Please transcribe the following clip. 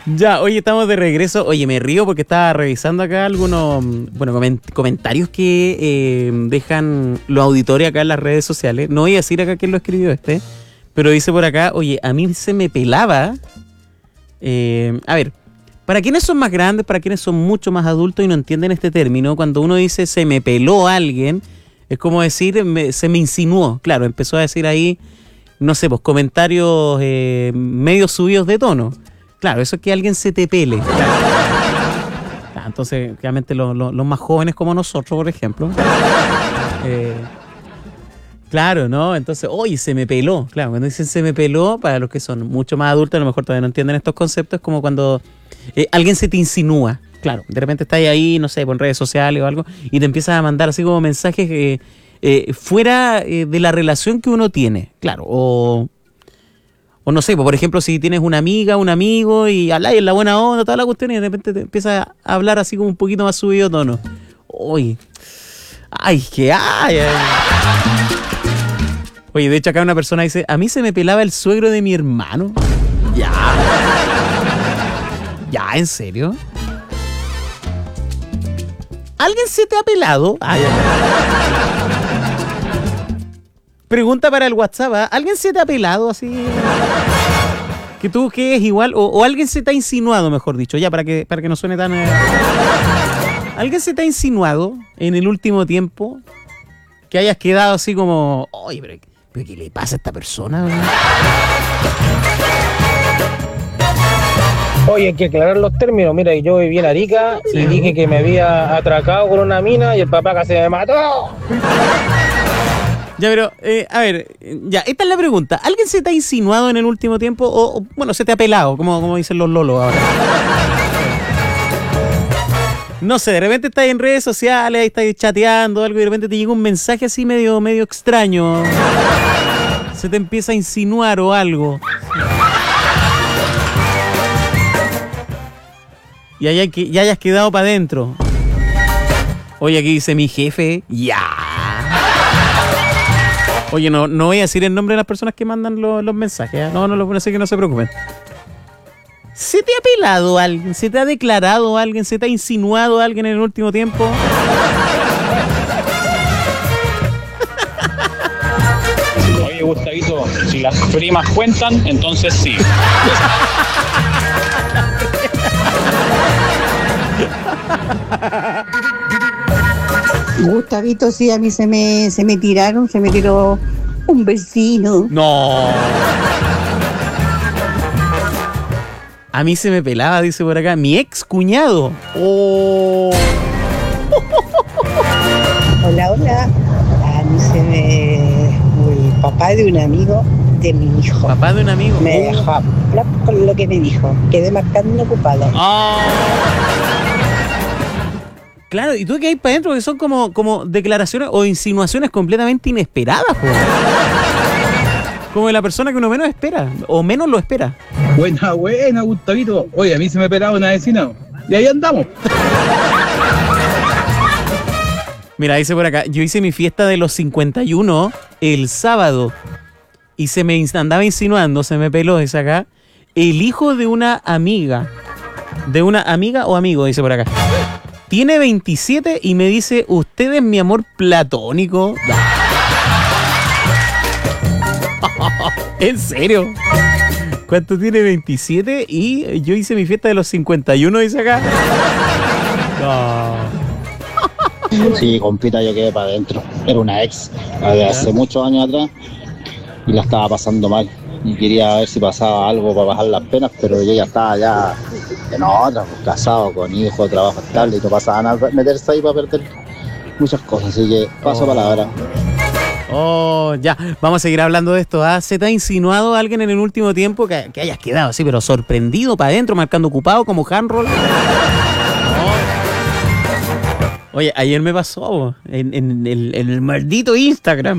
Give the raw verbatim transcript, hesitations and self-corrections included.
Ya, oye, estamos de regreso. Oye, me río porque estaba revisando acá algunos, bueno, coment- comentarios que eh, dejan los auditores acá en las redes sociales. No voy a decir acá quién lo escribió este, pero dice por acá, oye, a mí se me pelaba. Eh, a ver, para quienes son más grandes, para quienes son mucho más adultos y no entienden este término, cuando uno dice se me peló a alguien, es como decir me, se me insinuó. Claro, empezó a decir ahí, no sé, pues comentarios eh, medio subidos de tono. Claro, eso es que alguien se te pele. Claro, entonces, realmente los, los, los más jóvenes como nosotros, por ejemplo. Eh, claro, ¿no? Entonces, oye, se me peló. Claro, cuando dicen se me peló, para los que son mucho más adultos, a lo mejor todavía no entienden estos conceptos, es como cuando eh, alguien se te insinúa. Claro, de repente estás ahí, no sé, en redes sociales o algo, y te empiezas a mandar así como mensajes eh, eh, fuera eh, de la relación que uno tiene. Claro, o... O no sé, por ejemplo, si tienes una amiga, un amigo y habláis en la buena onda, toda la cuestión, y de repente te empiezas a hablar así como un poquito más subido tono. Uy, ay, que ay, ay. Oye, de hecho acá una persona dice, a mí se me pelaba el suegro de mi hermano. Ya. Ya, ¿en serio? ¿Alguien se te ha pelado? Ay, ay. Pregunta para el WhatsApp, ¿eh? ¿Alguien se te ha pelado así? Que tú que es igual, o, o alguien se te ha insinuado, mejor dicho, ya para que, para que no suene tan... Eh... ¿Alguien se te ha insinuado en el último tiempo que hayas quedado así como, oye, pero, pero ¿qué le pasa a esta persona? Oye, hay que aclarar los términos. Mira, yo viví en Arica sí. y dije que me había atracado con una mina y el papá casi me mató. Ya, pero, eh, a ver, ya, esta es la pregunta. ¿Alguien se te ha insinuado en el último tiempo o, o bueno, se te ha pelado, como, como dicen los lolos ahora? No sé, de repente estás en redes sociales, ahí estás chateando algo y de repente te llega un mensaje así medio, medio extraño. Se te empieza a insinuar o algo. Y hayas, ya hayas quedado para adentro. Oye, aquí dice mi jefe, ya. Oye, no, no voy a decir el nombre de las personas que mandan lo, los mensajes, ¿eh? No, no lo voy a decir, que no se preocupen. ¿Se te ha pelado alguien? ¿Se te ha declarado alguien? ¿Se te ha insinuado alguien en el último tiempo? Oye, Gustavito, si las primas cuentan, entonces sí. Gustavito, sí, a mí se me, se me tiraron, se me tiró un vecino. No. A mí se me pelaba, dice por acá, mi ex cuñado. Oh. Hola, hola. A mí se me... El papá de un amigo de mi hijo. Papá de un amigo. Me dejó hablar con lo que me dijo. Quedé marcando ocupado. Oh. Claro, y tú que hay para adentro que son como, como declaraciones o insinuaciones completamente inesperadas, po. Como de la persona que uno menos espera, o menos lo espera. Buena, buena, Gustavito. Oye, a mí se me pelaba una vecina. Y ahí andamos. Mira, dice por acá, yo hice mi fiesta de los cincuenta y uno el sábado y se me andaba insinuando, se me peló, dice acá, el hijo de una amiga. De una amiga o amigo, dice por acá. Tiene veintisiete y me dice, ¿usted es mi amor platónico? ¿En serio? ¿Cuánto tiene? veintisiete y yo hice mi fiesta de los cincuenta y uno, dice acá. No. Sí, compita, yo quedé para adentro. Era una ex de hace muchos años atrás y la estaba pasando mal. Y quería ver si pasaba algo para bajar las penas, pero yo ya estaba ya en otra, pues, casado, con hijos, trabajo estable, y no pasaba nada meterse ahí para perder muchas cosas. Así que paso oh. palabra. Oh, ya, vamos a seguir hablando de esto. ¿Ah? ¿Se te ha insinuado alguien en el último tiempo que, que hayas quedado así, pero sorprendido para adentro, marcando ocupado como handroll? Oh. Oye, ayer me pasó en, en, el, en el maldito Instagram.